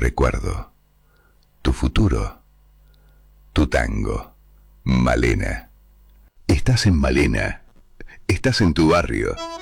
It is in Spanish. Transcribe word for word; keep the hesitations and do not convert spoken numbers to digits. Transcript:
recuerdo, tu futuro, tu tango. Malena. Estás en Malena. Estás en tu barrio.